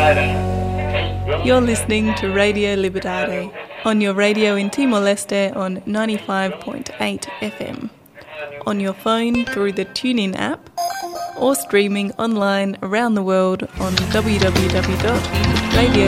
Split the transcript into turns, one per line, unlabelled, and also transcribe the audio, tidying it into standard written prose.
You're listening to Radio Libertad on your radio in Timor-Leste on 95.8 FM, on your phone through the TuneIn app, or streaming online around the world on www.radiolibertad.org.